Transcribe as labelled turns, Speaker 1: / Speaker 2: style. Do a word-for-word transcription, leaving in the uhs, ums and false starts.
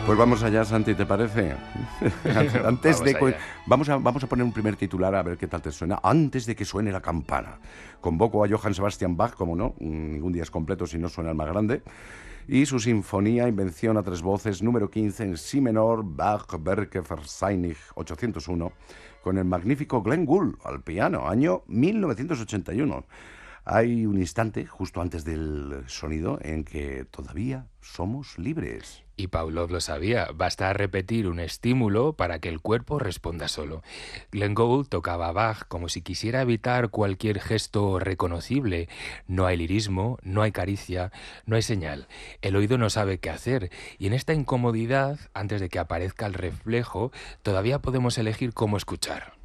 Speaker 1: Pues vamos allá, Santi, ¿te parece? Antes
Speaker 2: Vamos
Speaker 1: de cu-
Speaker 2: allá.
Speaker 1: vamos a vamos a poner un primer titular a ver qué tal te suena. Antes de que suene la campana. Convoco a Johann Sebastian Bach, como no, mm, ningún día es completo si no suena el más grande. Y su sinfonía, invención a tres voces, número quince en si menor, Bach, Werke, Versainig ochocientos uno, con el magnífico Glenn Gould al piano, año mil novecientos ochenta y uno. Hay un instante, justo antes del sonido, en que todavía somos libres.
Speaker 2: Y Pavlov lo sabía, basta repetir un estímulo para que el cuerpo responda solo. Glenn Gould tocaba Bach como si quisiera evitar cualquier gesto reconocible. No hay lirismo, no hay caricia, no hay señal. El oído no sabe qué hacer y en esta incomodidad, antes de que aparezca el reflejo, todavía podemos elegir cómo escuchar.